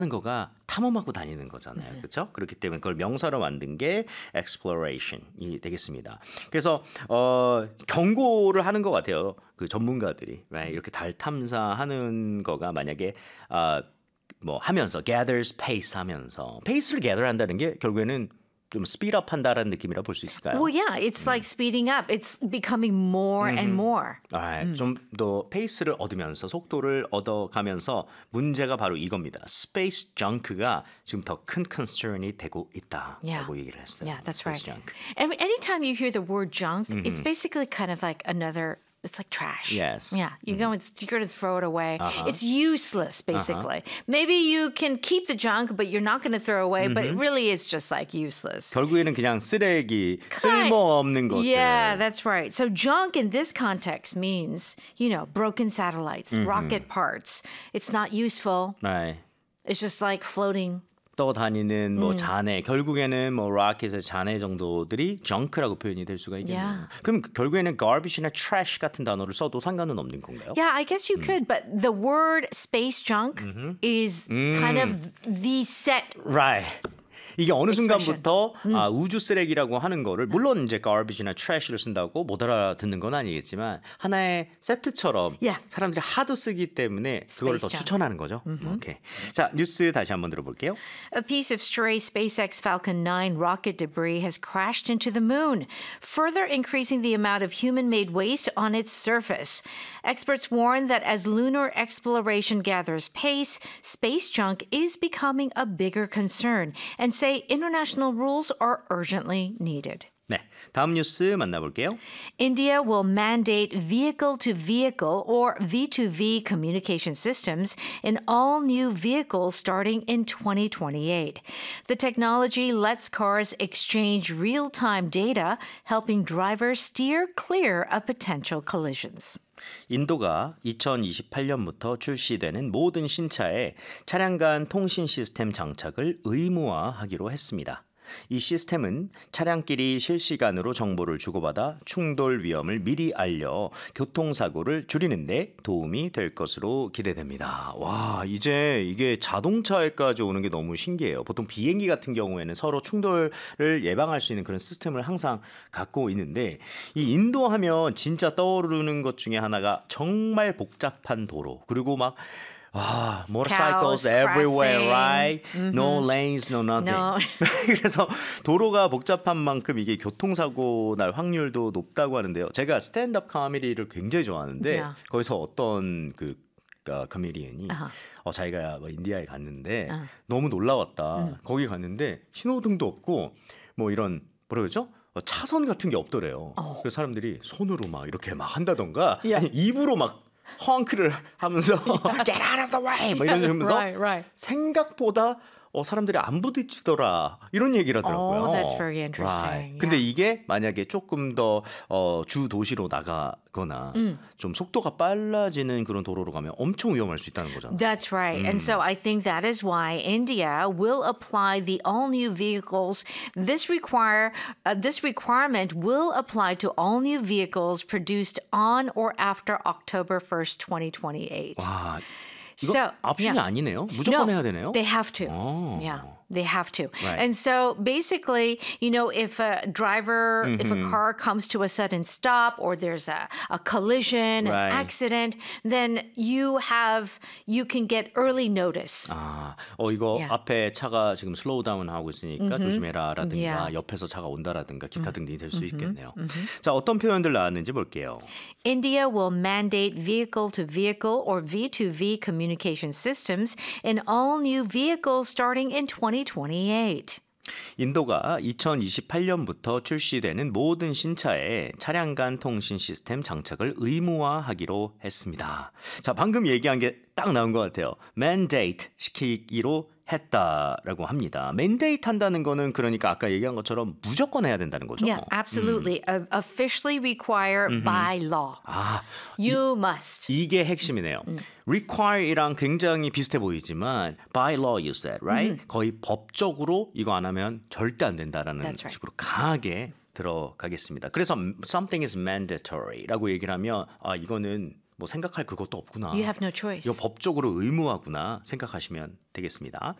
거가 탐험하고 다니는 거잖아요. 그렇죠? 그렇기 때문에 그걸 명사로 만든 게 exploration이 되겠습니다. 그래서 경고를 하는 것 같아요. 그 전문가들이 right? 이렇게 달 탐사하는 거가 만약에 뭐 하면서 gathers pace 하면서 pace를 gather 한다는 게 결국에는 좀 speed up 한다라는 느낌이라 볼 수 있을까요? Well, yeah, it's like speeding up. It's becoming more and more. 좀 더 페이스를 얻으면서 속도를 얻어가면서 문제가 바로 이겁니다. 스페이스 정크가 지금 더 큰 concern이 되고 있다라고 얘기를 했어요. Yeah, that's right. Space junk. And anytime you hear the word junk, it's basically kind of like another. It's like trash. Yes. Yeah, you're going to throw it away. It's useless, basically. Maybe you can keep the junk, but you're not going to throw away. But it really is just like useless. 결국에는 그냥 쓰레기, 쓸모없는 것들. Yeah, that's right. So junk in this context means, broken satellites, rocket parts. It's not useful. 네. It's just like floating. 떠다니는 뭐 잔해, 결국에는 뭐 로켓의 잔해 정도들이 junk라고 표현이 될 수가 있겠네요. Yeah. 그럼 결국에는 garbage나 trash 같은 단어를 써도 상관은 없는 건가요? Yeah, I guess you could, but the word space junk is kind of the set. Right. 이게 어느 expression. 순간부터 우주 쓰레기라고 하는 거를 물론 이제 garbage나 trash를 쓴다고 못 알아듣는 건 아니겠지만 하나의 세트처럼 Yeah. 사람들이 하도 쓰기 때문에 그걸 더 Space junk. 추천하는 거죠. 오케이. 자, 뉴스 다시 한번 들어볼게요. A piece of stray SpaceX Falcon 9 rocket debris has crashed into the moon, further increasing the amount of human-made waste on its surface. Experts warn that as lunar exploration gathers pace, space junk is becoming a bigger concern and say international rules are urgently needed. 네, 다음 뉴스 만나볼게요. India will mandate vehicle-to-vehicle or V2V communication systems in all new vehicles starting in 2028. The technology lets cars exchange real-time data, helping drivers steer clear of potential collisions. 인도가 2028년부터 출시되는 모든 신차에 차량 간 통신 시스템 장착을 의무화하기로 했습니다. 이 시스템은 차량끼리 실시간으로 정보를 주고받아 충돌 위험을 미리 알려 교통사고를 줄이는 데 도움이 될 것으로 기대됩니다. 와, 이제 이게 자동차에까지 오는 게 너무 신기해요. 보통 비행기 같은 경우에는 서로 충돌을 예방할 수 있는 그런 시스템을 항상 갖고 있는데 이 인도 하면 진짜 떠오르는 것 중에 하나가 정말 복잡한 도로 그리고 막 motorcycles Cows everywhere, crossing. right? No lanes, no nothing. No. 그래서 도로가 복잡한 만큼 이게 교통사고 날 확률도 높다고 하는데요. 제가 스탠드업 코미디를 굉장히 좋아하는데 Yeah. 거기서 어떤 코미디언이 자기가 뭐 인디아에 갔는데 너무 놀라웠다. 거기 갔는데 신호등도 없고 뭐 이런 뭐라 그러죠? 차선 같은 게 없더래요. 그래서 사람들이 손으로 막 이렇게 막 한다던가 아니 입으로 막 헝크를 하면서 Get out of the way! 막 이런 식으로 하면서 Right. 생각보다 사람들이 안 부딪히더라 이런 얘기를 하더라고요. Oh, that's very interesting. Right. 근데 이게 만약에 조금 더 주 도시로 나가거나 좀 속도가 빨라지는 그런 도로로 가면 엄청 위험할 수 있다는 거잖아요. That's right. And so I think that is why India will apply the all-new vehicles. This requirement will apply to all new vehicles produced on or after October 1st, 2028. 와, 이거 옵션이 아니네요. 무조건 해야 되네요. They have to. Yeah. They have to. Right. And so basically, if a driver, if a car comes to a sudden stop or there's a collision, an accident, then you can get early notice. 이거 앞에 차가 지금 슬로우 다운 하고 있으니까 조심해라라든가 옆에서 차가 온다라든가 기타 등등이 될 수 있겠네요. 자, 어떤 표현들 나왔는지 볼게요. India will mandate vehicle-to-vehicle or V2V communication systems in all new vehicles starting in 2028. 인도가 2028년부터 출시되는 모든 신차에 차량 간 통신 시스템 장착을 의무화하기로 했습니다. 자, 방금 얘기한 게 딱 나온 것 같아요. mandate 시키기로 했다라고 합니다. mandate 한다는 거는 그러니까 아까 얘기한 것처럼 무조건 해야 된다는 거죠. Yeah, absolutely. Officially require by law. You must. 이게 핵심이네요. require이랑 굉장히 비슷해 보이지만 by law you said, right? 거의 법적으로 이거 안 하면 절대 안 된다라는 That's right. 식으로 강하게 들어가겠습니다. 그래서 something is mandatory라고 얘기를 하면 이거는 뭐 생각할 그것도 없구나. You have no choice. 이거 법적으로 의무화구나 생각하시면 되겠습니다.